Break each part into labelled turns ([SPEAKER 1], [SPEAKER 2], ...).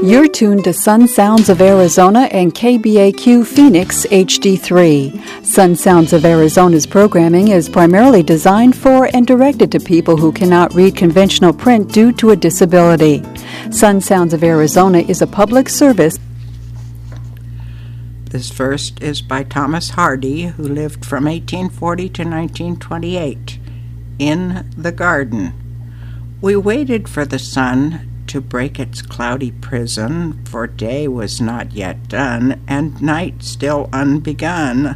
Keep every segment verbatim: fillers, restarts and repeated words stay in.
[SPEAKER 1] You're tuned to Sun Sounds of Arizona and K B A Q Phoenix H D three. Sun Sounds of Arizona's programming is primarily designed for and directed to people who cannot read conventional print due to a disability. Sun Sounds of Arizona is a public service.
[SPEAKER 2] This first is by Thomas Hardy, who lived from eighteen forty to nineteen twenty-eight. In the Garden. We waited for the sun to break its cloudy prison, for day was not yet done, and night still unbegun.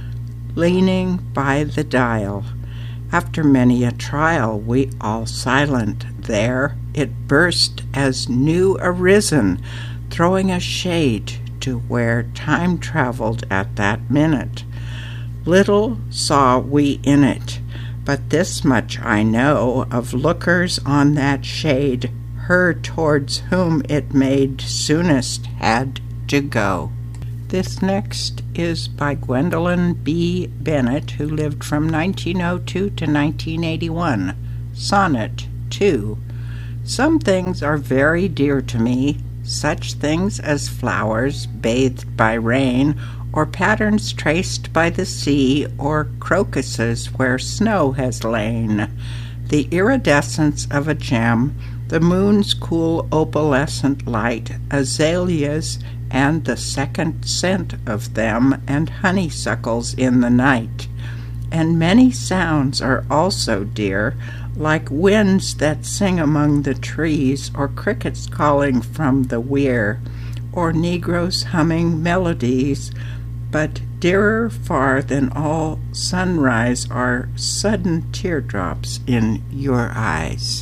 [SPEAKER 2] Leaning by the dial, after many a trial, we all silent there, it burst as new arisen, throwing a shade to where time traveled at that minute. Little saw we in it, but this much I know of lookers on that shade, her towards whom it made soonest had to go. This next is by Gwendolyn B. Bennett, who lived from nineteen oh two to nineteen eighty-one. Sonnet two. Some things are very dear to me, such things as flowers bathed by rain, or patterns traced by the sea, or crocuses where snow has lain. The iridescence of a gem, the moon's cool opalescent light, azaleas, and the second scent of them, and honeysuckles in the night. And many sounds are also dear, like winds that sing among the trees, or crickets calling from the weir, or negroes humming melodies. But dearer far than all sunrise are sudden teardrops in your eyes.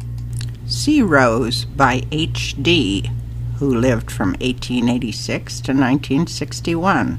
[SPEAKER 2] Sea Rose by H D, who lived from eighteen eighty-six to nineteen sixty-one.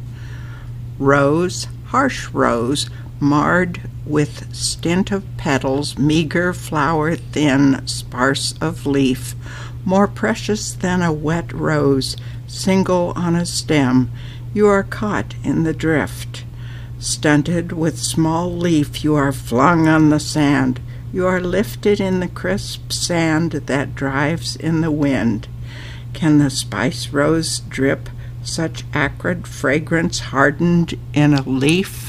[SPEAKER 2] Rose, harsh rose, marred with stint of petals, meager flower thin, sparse of leaf, more precious than a wet rose, single on a stem, you are caught in the drift. Stunted with small leaf, you are flung on the sand, you are lifted in the crisp sand that drives in the wind. Can the spice rose drip such acrid fragrance hardened in a leaf?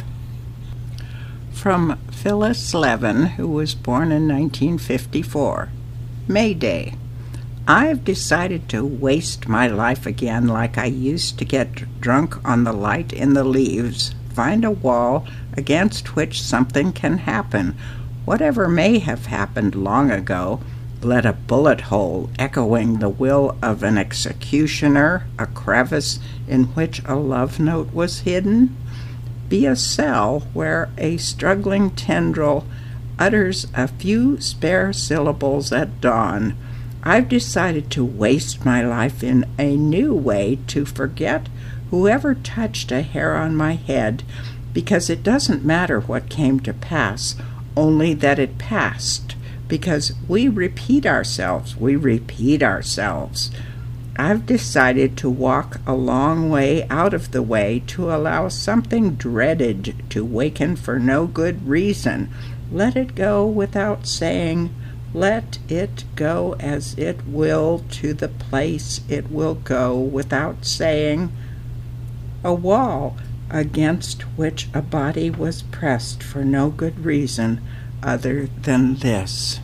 [SPEAKER 2] From Phyllis Levin, who was born in nineteen fifty-four. May Day. I've decided to waste my life again like I used to get drunk on the light in the leaves, find a wall against which something can happen, whatever may have happened long ago, let a bullet hole echoing the will of an executioner, a crevice in which a love note was hidden, be a cell where a struggling tendril utters a few spare syllables at dawn. I've decided to waste my life in a new way to forget whoever touched a hair on my head, because it doesn't matter what came to pass, only that it passed, because we repeat ourselves, we repeat ourselves. I've decided to walk a long way out of the way to allow something dreaded to waken for no good reason. Let it go without saying, let it go as it will to the place it will go without saying. A wall against which a body was pressed for no good reason other than this.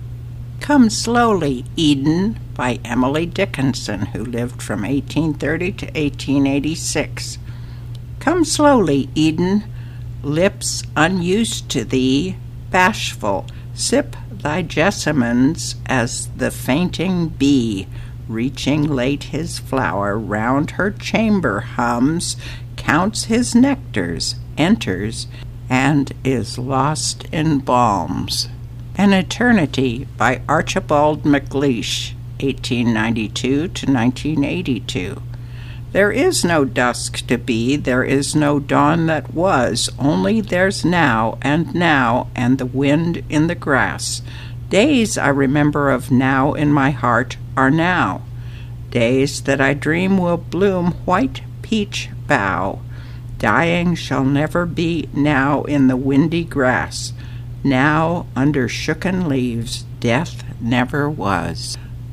[SPEAKER 2] Come Slowly, Eden, by Emily Dickinson, who lived from eighteen thirty to eighteen eighty-six. Come slowly, Eden, lips unused to thee, bashful, sip thy jessamines as the fainting bee, reaching late his flower, round her chamber hums, counts his nectars, enters, and is lost in balms. An Eternity by Archibald MacLeish, eighteen ninety-two to nineteen eighty-two. There is no dusk to be, there is no dawn that was, only there's now and now and the wind in the grass. Days I remember of now in my heart are now. Days that I dream will bloom white peach bough. Dying shall never be now in the windy grass. Now under shooken leaves death never was.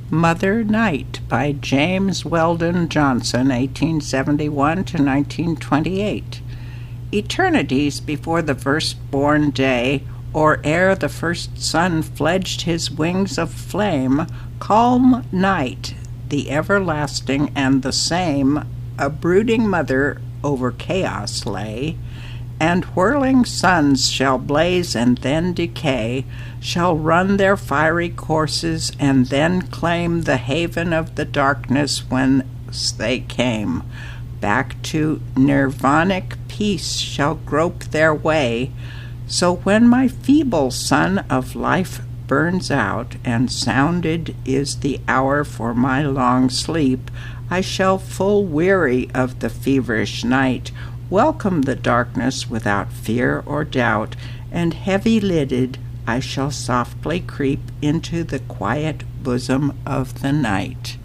[SPEAKER 2] Mother Night by James Weldon Johnson, eighteen seventy-one to nineteen twenty-eight. Eternities before the first-born day, or ere the first sun fledged his wings of flame, calm night, the everlasting and the same, a brooding mother over chaos lay, and whirling suns shall blaze and then decay, shall run their fiery courses and then claim the haven of the darkness whence they came. Back to nirvanic peace shall grope their way. So when my feeble sun of life burns out, and sounded is the hour for my long sleep, I shall full weary of the feverish night, welcome the darkness without fear or doubt, and heavy-lidded I shall softly creep into the quiet bosom of the night.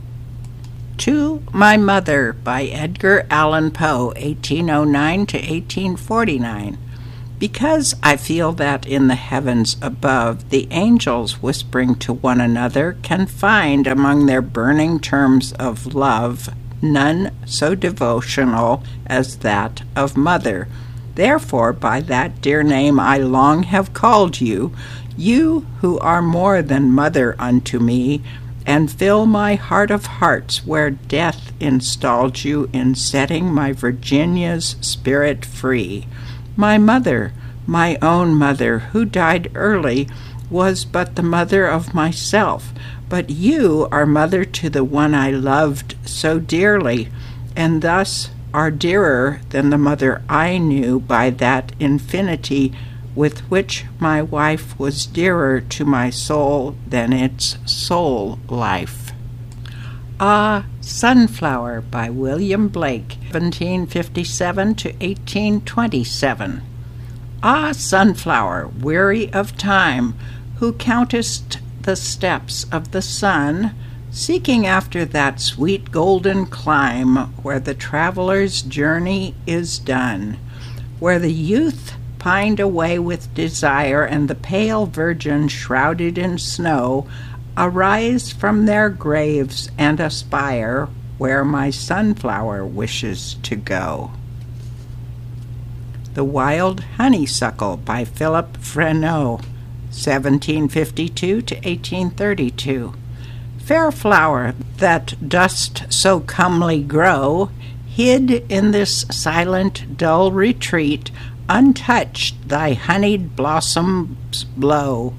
[SPEAKER 2] To My Mother by Edgar Allan Poe, eighteen oh nine to eighteen forty-nine. Because I feel that in the heavens above the angels whispering to one another can find among their burning terms of love none so devotional as that of mother. Therefore, by that dear name I long have called you, you who are more than mother unto me, and fill my heart of hearts where death installed you in setting my Virginia's spirit free. My mother, my own mother, who died early, was but the mother of myself, but you are mother to the one I loved so dearly, and thus are dearer than the mother I knew by that infinity with which my wife was dearer to my soul than its soul life. Ah, Sunflower by William Blake, seventeen fifty-seven to eighteen twenty-seven. Ah, sunflower, weary of time, who countest the steps of the sun, seeking after that sweet golden clime where the traveler's journey is done, where the youth pined away with desire and the pale virgin shrouded in snow arise from their graves and aspire where my sunflower wishes to go. The Wild Honeysuckle by Philip Freneau, seventeen fifty-two to eighteen thirty-two. Fair flower, that dost so comely grow, hid in this silent, dull retreat, untouched thy honeyed blossoms blow.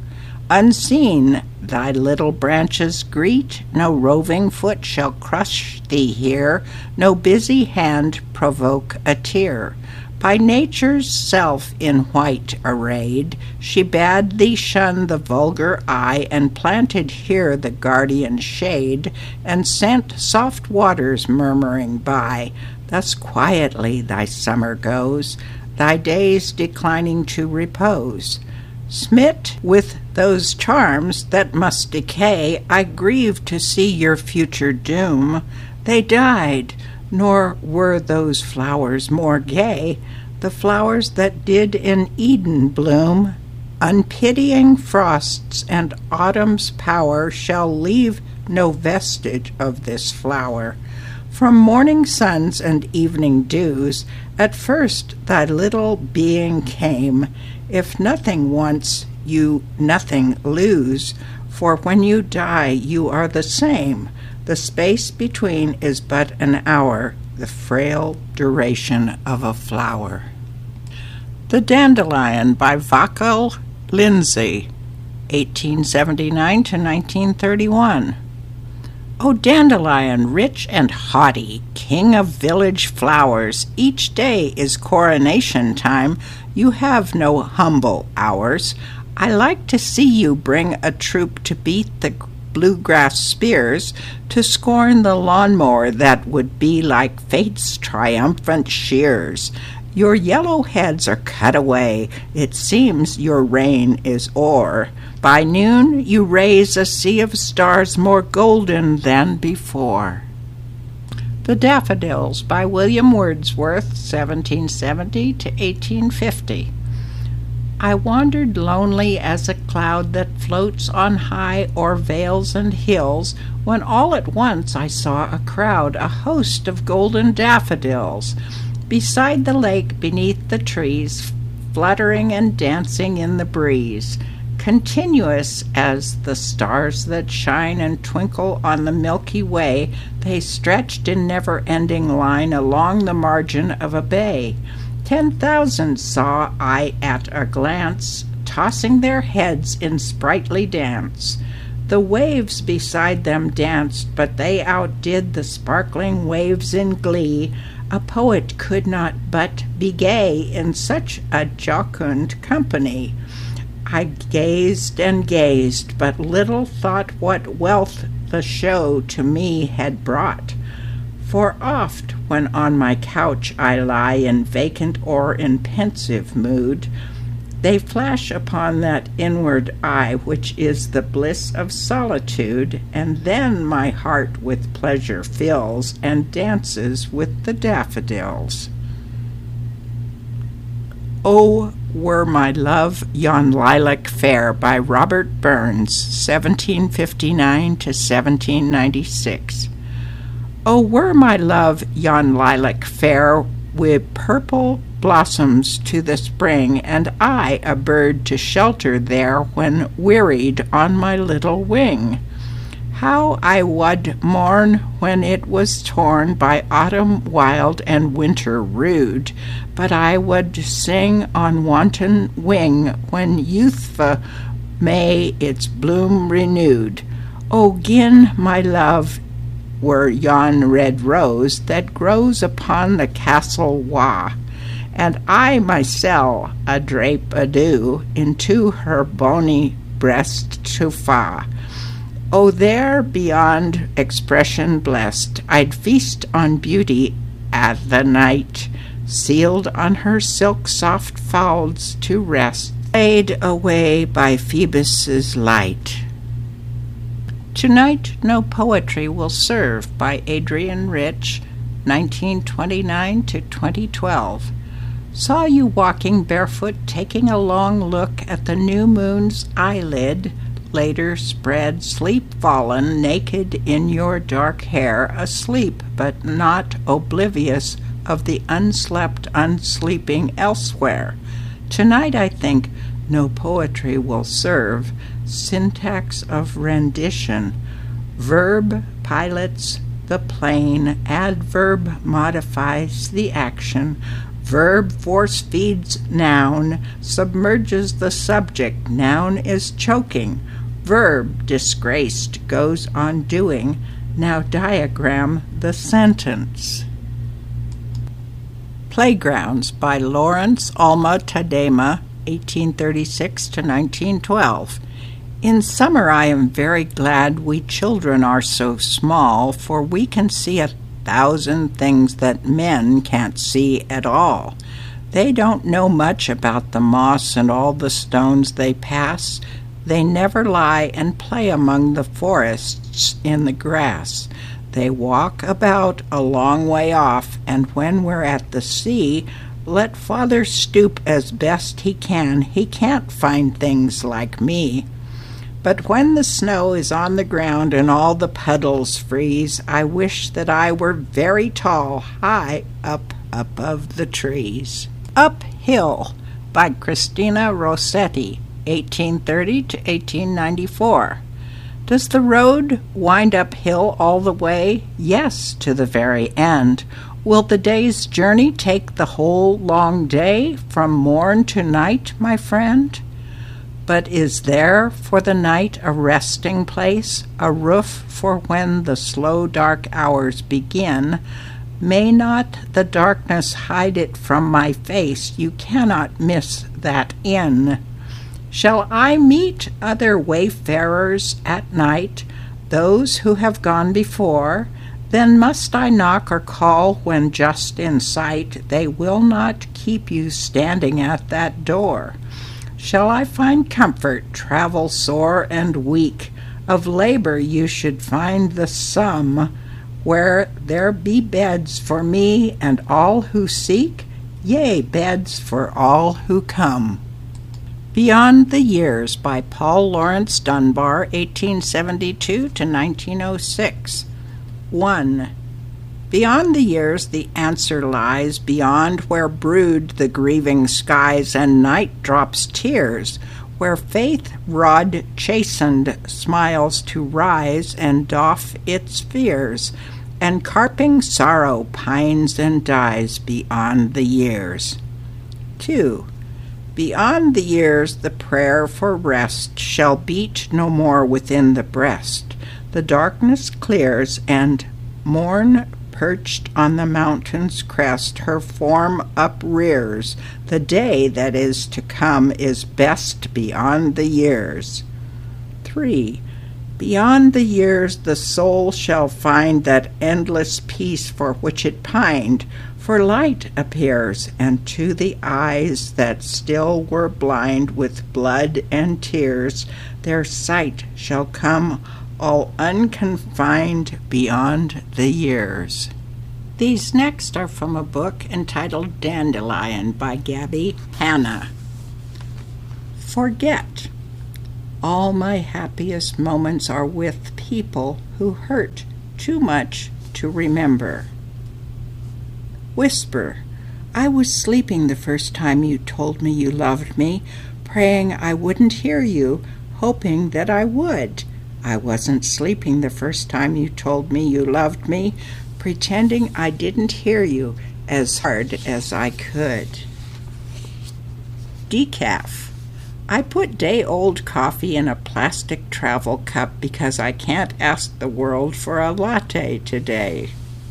[SPEAKER 2] Unseen thy little branches greet, no roving foot shall crush thee here, no busy hand provoke a tear. By nature's self in white arrayed, she bade thee shun the vulgar eye, and planted here the guardian shade, and sent soft waters murmuring by. Thus quietly thy summer goes, thy days declining to repose. Smit with those charms that must decay, I grieve to see your future doom. They died, nor were those flowers more gay, the flowers that did in Eden bloom. Unpitying frosts and autumn's power shall leave no vestige of this flower. From morning suns and evening dews, at first thy little being came. If nothing once, you nothing lose, for when you die you are the same. The space between is but an hour, the frail duration of a flower. The Dandelion by Vachel Lindsay, eighteen seventy-nine to nineteen thirty-one. O dandelion, rich and haughty, king of village flowers, each day is coronation time, you have no humble hours. I like to see you bring a troop to beat the bluegrass spears, to scorn the lawnmower that would be like fate's triumphant shears. Your yellow heads are cut away, it seems your reign is o'er. By noon you raise a sea of stars more golden than before. The Daffodils by William Wordsworth, seventeen seventy to eighteen fifty. I wandered lonely as a cloud that floats on high o'er vales and hills, when all at once I saw a crowd, a host of golden daffodils, beside the lake beneath the trees, fluttering and dancing in the breeze. Continuous as the stars that shine and twinkle on the Milky Way, they stretched in never-ending line along the margin of a bay. Ten thousand saw I at a glance, tossing their heads in sprightly dance. The waves beside them danced, but they outdid the sparkling waves in glee. A poet could not but be gay in such a jocund company. I gazed and gazed, but little thought what wealth the show to me had brought. For oft, when on my couch I lie in vacant or in pensive mood, they flash upon that inward eye which is the bliss of solitude, and then my heart with pleasure fills and dances with the daffodils. Oh, Were My Love Yon Lilac Fair by Robert Burns, seventeen fifty-nine to seventeen ninety-six. Oh, were my love yon lilac fair, wi' purple blossoms to the spring, and I a bird to shelter there when wearied on my little wing. How I would mourn when it was torn by autumn wild and winter rude, but I would sing on wanton wing when youthful May its bloom renewed. O gin my love were yon red rose that grows upon the castle wa, and I mysel a drape ado into her bonny breast to fa. O there, beyond expression blest, I'd feast on beauty at the night, sealed on her silk soft folds to rest, laid away by Phoebus's light. Tonight No Poetry will serve by Adrienne Rich, nineteen twenty-nine to twenty twelve. Saw you walking barefoot, taking a long look at the new moon's eyelid, later spread, sleep fallen, naked in your dark hair, asleep but not oblivious of the unslept, unsleeping elsewhere. Tonight, I think, No Poetry will serve syntax of rendition. Verb pilots the plane, adverb modifies the action, verb force feeds noun, submerges the subject, noun is choking, verb disgraced goes on doing, now diagram the sentence. Playgrounds by Lawrence Alma Tadema, eighteen thirty-six to nineteen twelve. In summer I am very glad we children are so small, for we can see a thousand things that men can't see at all. They don't know much about the moss and all the stones they pass. They never lie and play among the forests in the grass. They walk about a long way off, and when we're at the sea, let father stoop as best he can. He can't find things like me. But when the snow is on the ground and all the puddles freeze, I wish that I were very tall, high up above the trees. Uphill by Christina Rossetti, eighteen thirty to eighteen ninety-four. Does the road wind uphill all the way? Yes, to the very end. Will the day's journey take the whole long day, from morn to night, my friend? But is there for the night a resting place, a roof for when the slow dark hours begin? May not the darkness hide it from my face? You cannot miss that inn. Shall I meet other wayfarers at night, those who have gone before? Then must I knock or call when just in sight? They will not keep you standing at that door. Shall I find comfort, travel sore and weak? Of labor you should find the sum, where there be beds for me and all who seek, yea, beds for all who come. Beyond the Years by Paul Laurence Dunbar, eighteen seventy-two to nineteen oh six. one. Beyond the years the answer lies, beyond where brood the grieving skies and night drops tears, where faith rod chastened smiles to rise and doff its fears, and carping sorrow pines and dies beyond the years. two. Beyond the years the prayer for rest shall beat no more within the breast. The darkness clears, and morn perched on the mountain's crest her form uprears. The day that is to come is best beyond the years. three. Beyond the years the soul shall find that endless peace for which it pined, for light appears, and to the eyes that still were blind with blood and tears, their sight shall come all unconfined beyond the years. These next are from a book entitled Dandelion by Gabby Hanna. Forget. All my happiest moments are with people who hurt too much to remember. Whisper. I was sleeping the first time you told me you loved me, praying I wouldn't hear you, hoping that I would. I wasn't sleeping the first time you told me you loved me, pretending I didn't hear you as hard as I could. Decaf. I put day-old coffee in a plastic travel cup because I can't ask the world for a latte today.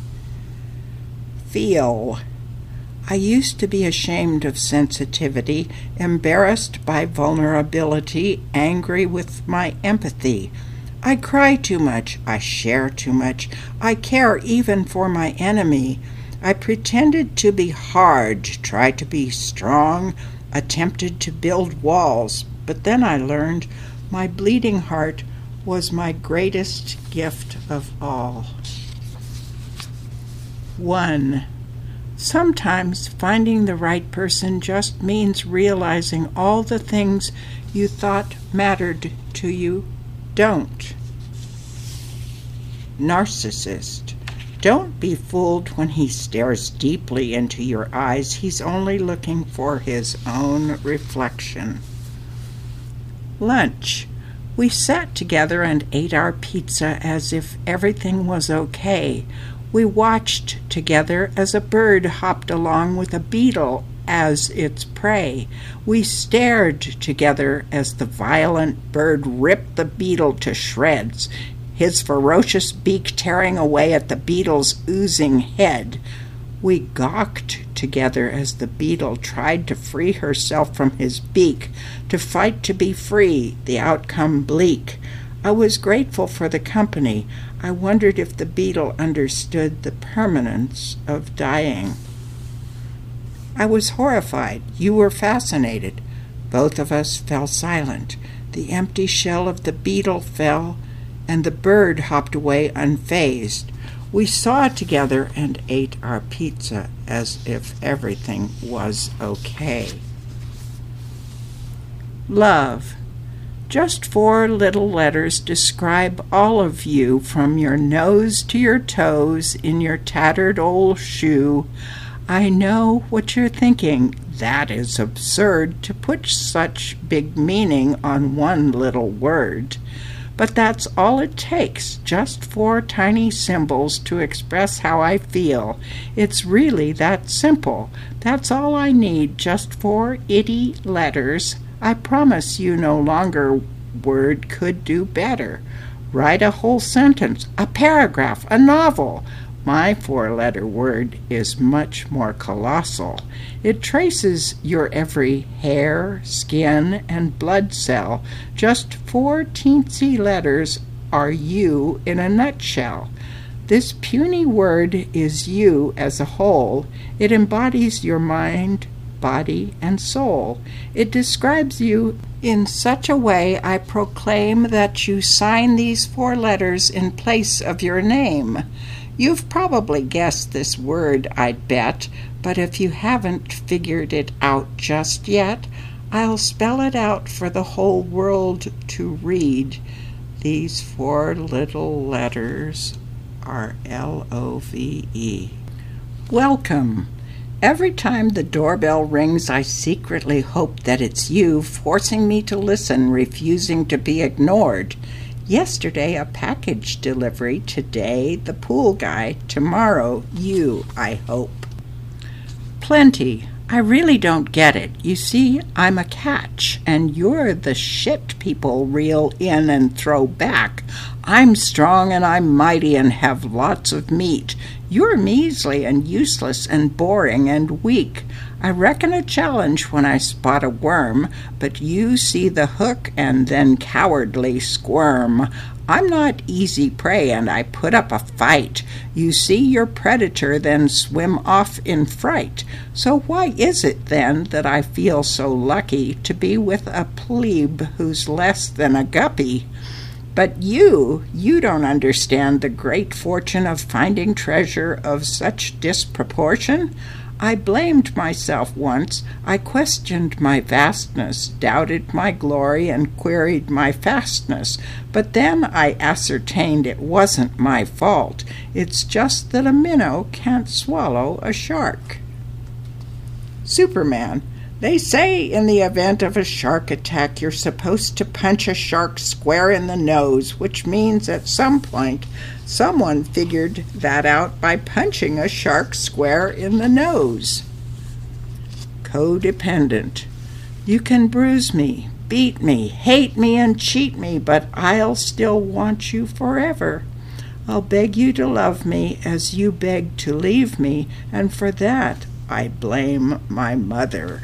[SPEAKER 2] Feel. I used to be ashamed of sensitivity, embarrassed by vulnerability, angry with my empathy. I cry too much, I share too much, I care even for my enemy. I pretended to be hard, tried to be strong, attempted to build walls, but then I learned my bleeding heart was my greatest gift of all. one. Sometimes finding the right person just means realizing all the things you thought mattered to you don't. Narcissist. Don't be fooled when he stares deeply into your eyes. He's only looking for his own reflection. Lunch. We sat together and ate our pizza as if everything was okay. We watched together as a bird hopped along with a beetle as its prey. We stared together as the violent bird ripped the beetle to shreds, his ferocious beak tearing away at the beetle's oozing head. We gawked together as the beetle tried to free herself from his beak, to fight to be free, the outcome bleak. I was grateful for the company. I wondered if the beetle understood the permanence of dying. I was horrified. You were fascinated. Both of us fell silent. The empty shell of the beetle fell, and the bird hopped away unfazed. We saw together and ate our pizza as if everything was okay. Love. Just four little letters describe all of you, from your nose to your toes in your tattered old shoe. I know what you're thinking. That is absurd to put such big meaning on one little word. But that's all it takes, just four tiny symbols to express how I feel. It's really that simple. That's all I need, just four itty letters. I promise you no longer word could do better. Write a whole sentence, a paragraph, a novel. My four-letter word is much more colossal. It traces your every hair, skin, and blood cell. Just four teensy letters are you in a nutshell. This puny word is you as a whole. It embodies your mind, body, and soul. It describes you in such a way I proclaim that you sign these four letters in place of your name. You've probably guessed this word, I'd bet, but if you haven't figured it out just yet, I'll spell it out for the whole world to read. These four little letters are L O V E. Welcome. Every time the doorbell rings, I secretly hope that it's you, forcing me to listen, refusing to be ignored. Yesterday, a package delivery. Today, the pool guy. Tomorrow, you, I hope. Plenty. I really don't get it. You see, I'm a catch, and you're the shit people reel in and throw back. I'm strong and I'm mighty and have lots of meat. You're measly and useless and boring and weak. I reckon a challenge when I spot a worm, but you see the hook and then cowardly squirm. I'm not easy prey and I put up a fight. You see your predator, then swim off in fright. So why is it then that I feel so lucky to be with a plebe who's less than a guppy? But you, you don't understand the great fortune of finding treasure of such disproportion. I blamed myself once. I questioned my vastness, doubted my glory, and queried my fastness. But then I ascertained it wasn't my fault. It's just that a minnow can't swallow a shark. Superman. They say in the event of a shark attack, you're supposed to punch a shark square in the nose, which means at some point someone figured that out by punching a shark square in the nose. Codependent. You can bruise me, beat me, hate me, and cheat me, but I'll still want you forever. I'll beg you to love me as you beg to leave me, and for that I blame my mother.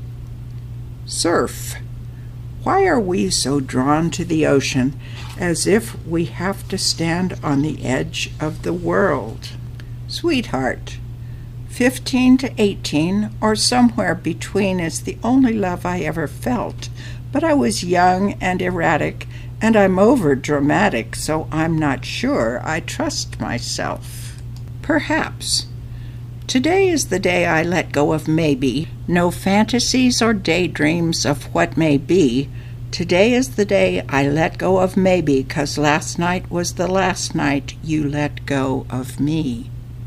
[SPEAKER 2] Surf. Why are we so drawn to the ocean, as if we have to stand on the edge of the world? Sweetheart. Fifteen to eighteen, or somewhere between, is the only love I ever felt. But I was young and erratic, and I'm over-dramatic, so I'm not sure I trust myself. Perhaps. Today is the day I let go of maybe, no fantasies or daydreams of what may be. Today is the day I let go of maybe, 'cause last night was the last night you let go of me.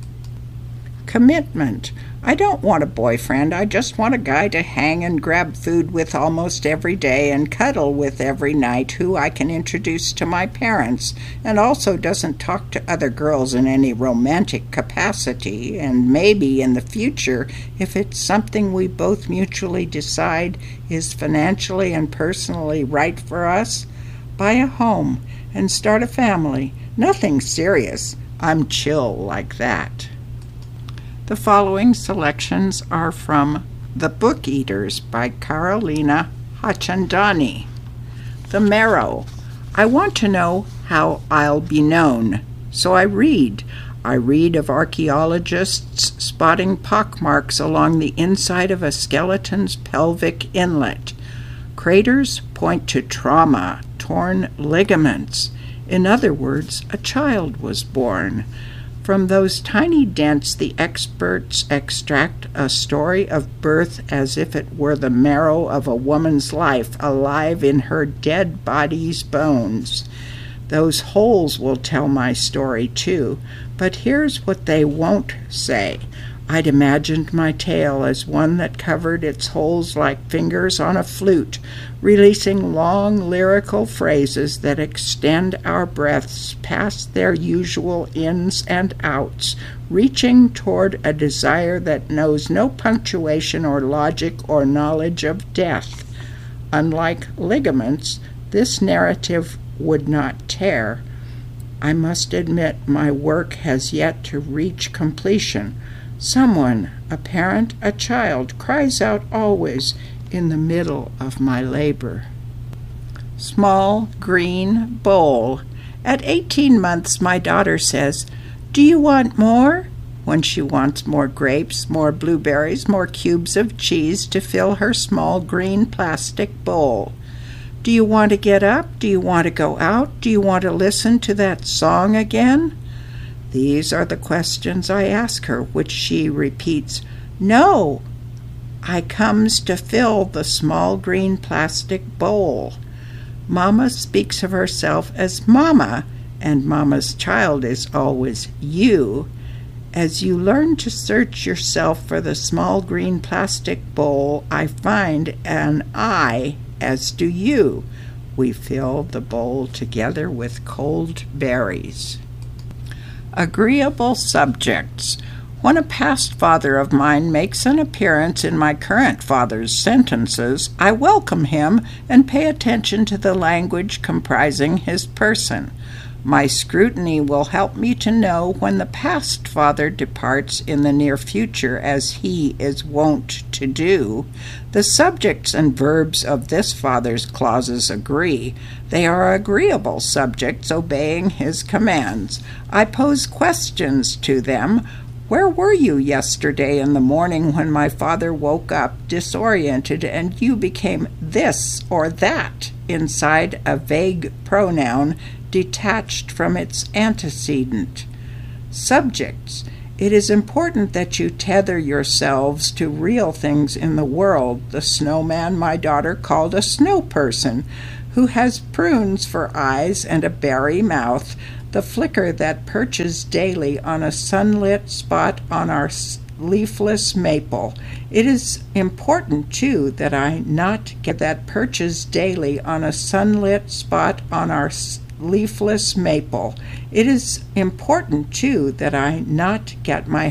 [SPEAKER 2] Commitment. I don't want a boyfriend. I just want a guy to hang and grab food with almost every day and cuddle with every night, who I can introduce to my parents, and also doesn't talk to other girls in any romantic capacity, and maybe in the future, if it's something we both mutually decide is financially and personally right for us, buy a home and start a family. Nothing serious. I'm chill like that. The following selections are from The Book Eaters by Carolina Hachandani. The Marrow. I want to know how I'll be known, so I read. I read of archaeologists spotting pockmarks along the inside of a skeleton's pelvic inlet. Craters point to trauma, torn ligaments. In other words, a child was born. From those tiny dents, the experts extract a story of birth as if it were the marrow of a woman's life, alive in her dead body's bones. Those holes will tell my story, too, but here's what they won't say. I'd imagined my tale as one that covered its holes like fingers on a flute, releasing long lyrical phrases that extend our breaths past their usual ins and outs, reaching toward a desire that knows no punctuation or logic or knowledge of death. Unlike ligaments, this narrative would not tear. I must admit my work has yet to reach completion. Someone, a parent, a child, cries out always in the middle of my labor. Small green bowl. At eighteen months, my daughter says, "Do you want more?" when she wants more grapes, more blueberries, more cubes of cheese to fill her small green plastic bowl. Do you want to get up? Do you want to go out? Do you want to listen to that song again? These are the questions I ask her, which she repeats, "No." I comes to fill the small green plastic bowl. Mama speaks of herself as Mama, and Mama's child is always you. As you learn to search yourself for the small green plastic bowl, I find an I, as do you. We fill the bowl together with cold berries. Agreeable subjects. When a past father of mine makes an appearance in my current father's sentences, I welcome him and pay attention to the language comprising his person. My scrutiny will help me to know when the past father departs in the near future, as he is wont to do. The subjects and verbs of this father's clauses agree. They are agreeable subjects obeying his commands. I pose questions to them. Where were you yesterday in the morning when my father woke up disoriented and you became this or that inside a vague pronoun detached from its antecedent? Subjects. It is important that you tether yourselves to real things in the world. The snowman my daughter called a snow person, who has prunes for eyes and a berry mouth, the flicker that perches daily on a sunlit spot on our leafless maple. It is important, too, that I not get that perches daily on a sunlit spot on our leafless maple. It is important, too, that I not get my